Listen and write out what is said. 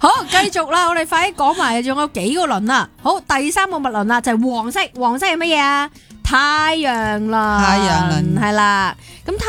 好，繼續啦，我哋快啲講埋，仲有幾個輪啦。好，第三個脈輪啦，就係黃色，黃色係乜嘢啊？太陽輪， 太陽輪係啦。